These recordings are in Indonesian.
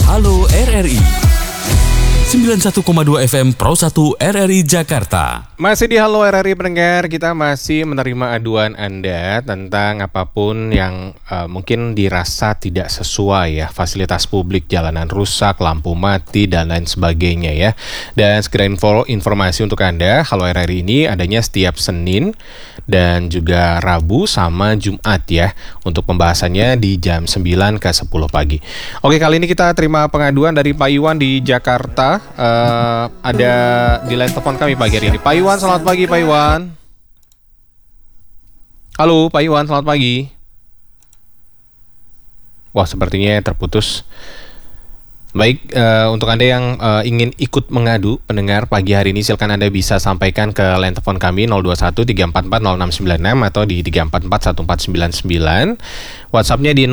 Halo RRI 91,2 FM Pro 1 RRI Jakarta. Masih di Halo RRI pendengar, kita masih menerima aduan Anda tentang apapun yang mungkin dirasa tidak sesuai ya. Fasilitas publik, jalanan rusak, lampu mati, dan lain sebagainya ya. Dan segera informasi untuk Anda, Halo RRI ini adanya setiap Senin dan juga Rabu sama Jumat ya. Untuk pembahasannya di jam 9 ke 10 pagi. Oke, kali ini kita terima pengaduan dari Pak Iwan di Jakarta. Ada di line telepon kami pagi hari ini. Pak Iwan, selamat pagi Pak Iwan. Halo Pak Iwan, selamat pagi. Wah, sepertinya terputus. Baik, untuk Anda yang ingin ikut mengadu pendengar pagi hari ini, silakan Anda bisa sampaikan ke line telepon kami 021 344 0696 atau di 344 1499. WhatsApp-nya di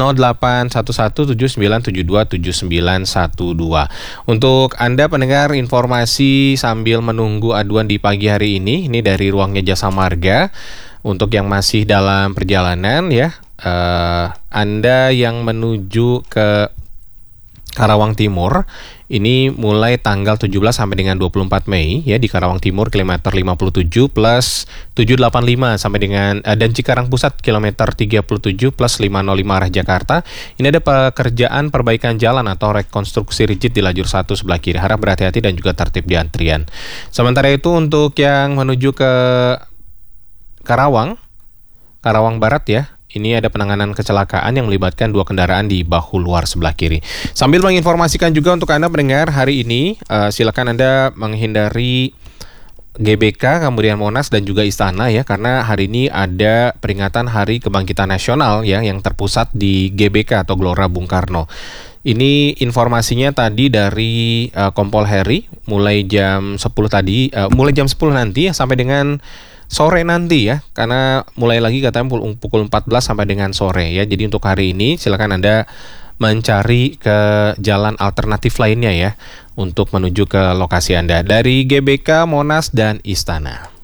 081179727912. Untuk Anda pendengar informasi sambil menunggu aduan di pagi hari ini dari ruangnya Jasa Marga. Untuk yang masih dalam perjalanan ya, Anda yang menuju ke Karawang Timur, ini mulai tanggal 17 sampai dengan 24 Mei ya, di Karawang Timur kilometer 57 plus 785 sampai dengan dan Cikarang Pusat kilometer 37 plus 505 arah Jakarta. Ini ada pekerjaan perbaikan jalan atau rekonstruksi rigid di lajur 1 sebelah kiri. Harap berhati-hati dan juga tertib di antrian. Sementara itu untuk yang menuju ke Karawang Barat ya, ini ada penanganan kecelakaan yang melibatkan 2 kendaraan di bahu luar sebelah kiri. Sambil menginformasikan juga untuk Anda pendengar hari ini, silakan Anda menghindari GBK, kemudian Monas dan juga Istana ya, karena hari ini ada peringatan Hari Kebangkitan Nasional ya, yang terpusat di GBK atau Gelora Bung Karno. Ini informasinya tadi dari Kompol Heri mulai jam 10 tadi, mulai jam 10 nanti ya, sampai dengan sore nanti ya, karena mulai lagi katanya pukul 14 sampai dengan sore ya. Jadi untuk hari ini silakan Anda mencari ke jalan alternatif lainnya ya untuk menuju ke lokasi Anda dari GBK, Monas dan Istana.